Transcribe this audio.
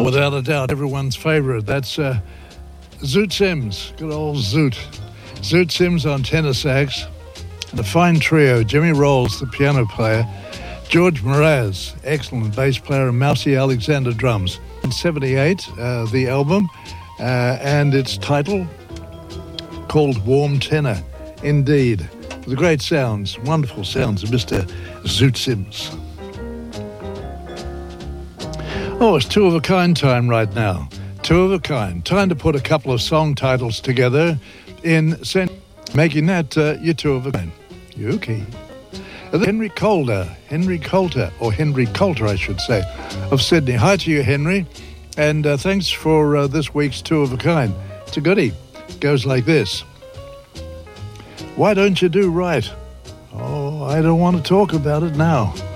Without a doubt, everyone's favourite. That's Zoot Sims, good old Zoot. Zoot Sims on tenor sax. The fine trio, Jimmy Rolls, the piano player, George Mraz, excellent bass player, and Mousy Alexander, drums. In 78, the album, and its title called Warm Tenor. Indeed. The great sounds, wonderful sounds of Mr. Zoot Sims. Oh, it's two of a kind time right now. Two of a kind. Time to put a couple of song titles together in making that your two of a kind. You okay? Henry Coulter, I should say, of Sydney. Hi to you, Henry, and thanks for this week's two of a kind. It's a goodie. It goes like this. Why don't you do right? Oh, I don't want to talk about it now.